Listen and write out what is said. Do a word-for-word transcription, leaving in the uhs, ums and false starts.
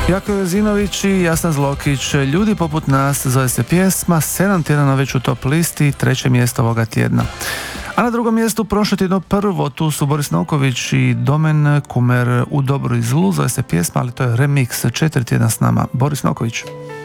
Jako Jozinović i Jasna Zlokić, Ljudi poput nas, zove se pjesma, sedam tjedana već u top listi, treće mjesto ovoga tjedna. A na drugom mjestu prošlo tjedno prvo, tu su Boris Novković i Domen Kumer, U dobru i zlu, zove se pjesma, ali to je remix, četiri tjedna s nama, Boris Novković.